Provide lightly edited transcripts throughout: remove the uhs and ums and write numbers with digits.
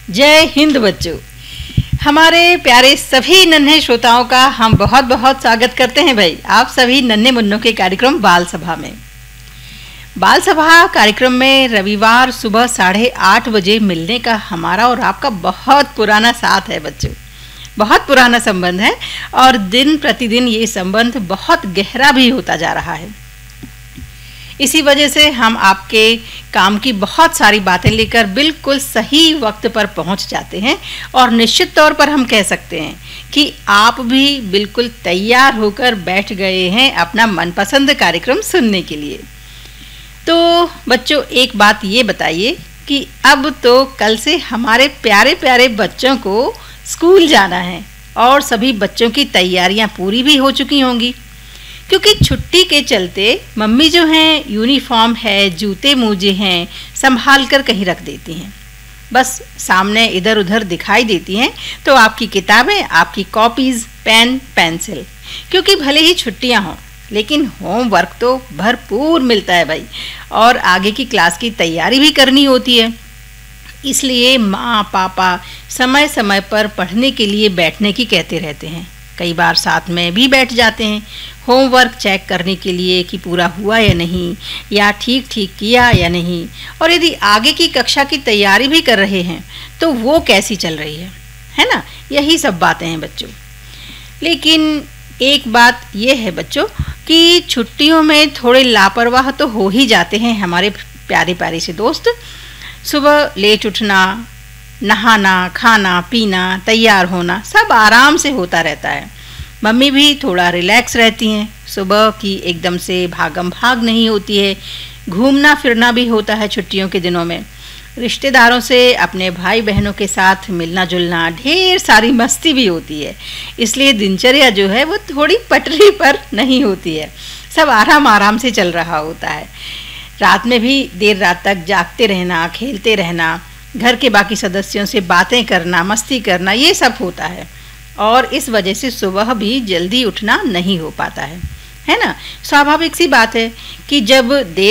जय हिंद बच्चों। हमारे प्यारे सभी नन्हे श्रोताओं का हम बहुत बहुत स्वागत करते हैं भाई, आप सभी नन्हे मुन्नों के कार्यक्रम बाल सभा में। बाल सभा कार्यक्रम में रविवार सुबह 8:30 बजे मिलने का हमारा और आपका बहुत पुराना साथ है बच्चों, बहुत पुराना संबंध है और दिन प्रतिदिन ये संबंध बहुत गहरा भी होता जा रहा है। इसी वजह से हम आपके काम की बहुत सारी बातें लेकर बिल्कुल सही वक्त पर पहुंच जाते हैं और निश्चित तौर पर हम कह सकते हैं कि आप भी बिल्कुल तैयार होकर बैठ गए हैं अपना मनपसंद कार्यक्रम सुनने के लिए। तो बच्चों, एक बात ये बताइए कि अब तो कल से हमारे प्यारे प्यारे बच्चों को स्कूल जाना है और सभी बच्चों की तैयारियां पूरी भी हो चुकी होंगी, क्योंकि छुट्टी के चलते मम्मी जो हैं यूनिफॉर्म है, जूते मोजे हैं, संभाल कर कहीं रख देती हैं। बस सामने इधर उधर दिखाई देती हैं तो आपकी किताबें, आपकी कॉपीज़, पेन, पेंसिल, क्योंकि भले ही छुट्टियां हों लेकिन होमवर्क तो भरपूर मिलता है भाई, और आगे की क्लास की तैयारी भी करनी होती है। इसलिए माँ पापा समय समय पर पढ़ने के लिए बैठने की कहते रहते हैं। कई बार साथ में भी बैठ जाते हैं होमवर्क चेक करने के लिए कि पूरा हुआ या नहीं, या ठीक ठीक किया या नहीं, और यदि आगे की कक्षा की तैयारी भी कर रहे हैं तो वो कैसी चल रही है ना। यही सब बातें हैं बच्चों। लेकिन एक बात ये है बच्चों कि छुट्टियों में थोड़े लापरवाह तो हो ही जाते हैं हमारे प्यारे प्यारे से दोस्त। सुबह लेट उठना, नहाना, खाना पीना, तैयार होना सब आराम से होता रहता है। मम्मी भी थोड़ा रिलैक्स रहती हैं, सुबह की एकदम से भागम भाग नहीं होती है, घूमना फिरना भी होता है छुट्टियों के दिनों में। रिश्तेदारों से, अपने भाई बहनों के साथ मिलना जुलना, ढेर सारी मस्ती भी होती है। इसलिए दिनचर्या जो है वो थोड़ी पटरी पर नहीं होती है, सब आराम आराम से चल रहा होता है। रात में भी देर रात तक जागते रहना, खेलते रहना, घर के बाकी सदस्यों से बातें करना, मस्ती करना, ये सब होता है और इस वजह से सुबह भी जल्दी उठना नहीं हो पाता है ना। स्वाभाविक सी बात है कि जब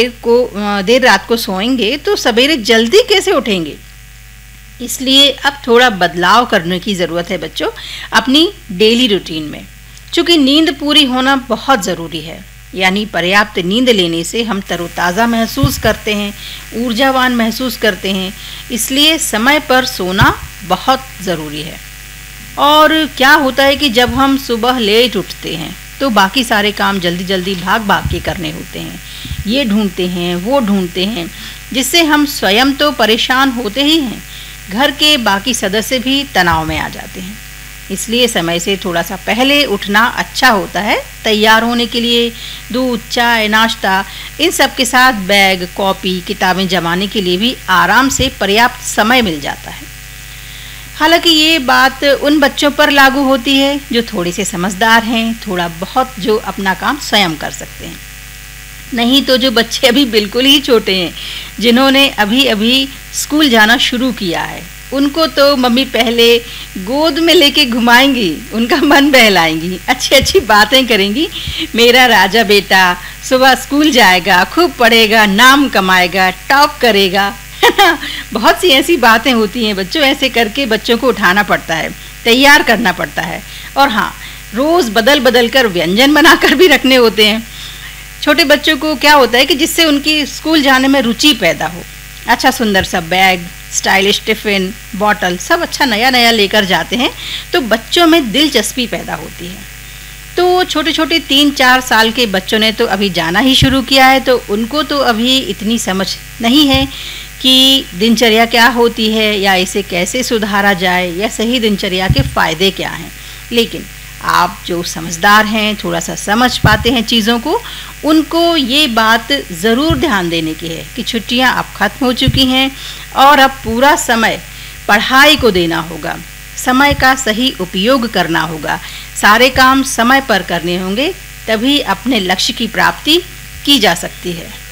देर रात को सोएंगे तो सवेरे जल्दी कैसे उठेंगे। इसलिए अब थोड़ा बदलाव करने की ज़रूरत है बच्चों अपनी डेली रूटीन में। चूँकि नींद पूरी होना बहुत ज़रूरी है, यानी पर्याप्त नींद लेने से हम तरोताज़ा महसूस करते हैं, ऊर्जावान महसूस करते हैं। इसलिए समय पर सोना बहुत ज़रूरी है। और क्या होता है कि जब हम सुबह लेट उठते हैं तो बाकी सारे काम जल्दी जल्दी भाग भाग के करने होते हैं, ये ढूंढते हैं वो ढूंढते हैं, जिससे हम स्वयं तो परेशान होते ही हैं, घर के बाकी सदस्य भी तनाव में आ जाते हैं। इसलिए समय से थोड़ा सा पहले उठना अच्छा होता है तैयार होने के लिए। दूध, चाय, नाश्ता, इन सब के साथ बैग, कॉपी, किताबें जमाने के लिए भी आराम से पर्याप्त समय मिल जाता है। हालांकि ये बात उन बच्चों पर लागू होती है जो थोड़े से समझदार हैं, थोड़ा बहुत जो अपना काम स्वयं कर सकते हैं। नहीं तो जो बच्चे अभी बिल्कुल ही छोटे हैं, जिन्होंने अभी अभी स्कूल जाना शुरू किया है, उनको तो मम्मी पहले गोद में लेके घुमाएंगी, उनका मन बहलाएंगी, अच्छी अच्छी बातें करेंगी। मेरा राजा बेटा सुबह स्कूल जाएगा, खूब पढ़ेगा, नाम कमाएगा, टॉप करेगा, है ना। बहुत सी ऐसी बातें होती हैं बच्चों, ऐसे करके बच्चों को उठाना पड़ता है, तैयार करना पड़ता है। और हाँ, रोज़ बदल बदल कर व्यंजन बनाकर भी रखने होते हैं। छोटे बच्चों को क्या होता है कि जिससे उनकी स्कूल जाने में रुचि पैदा हो। अच्छा सुंदर सा बैग, स्टाइलिश टिफ़िन, बॉटल, सब अच्छा नया नया लेकर जाते हैं तो बच्चों में दिलचस्पी पैदा होती है। तो छोटे छोटे 3-4 साल के बच्चों ने तो अभी जाना ही शुरू किया है, तो उनको तो अभी इतनी समझ नहीं है कि दिनचर्या क्या होती है या इसे कैसे सुधारा जाए या सही दिनचर्या के फ़ायदे क्या हैं। लेकिन आप जो समझदार हैं, थोड़ा सा समझ पाते हैं चीज़ों को, उनको ये बात ज़रूर ध्यान देने की है कि छुट्टियां अब ख़त्म हो चुकी हैं और अब पूरा समय पढ़ाई को देना होगा, समय का सही उपयोग करना होगा, सारे काम समय पर करने होंगे, तभी अपने लक्ष्य की प्राप्ति की जा सकती है।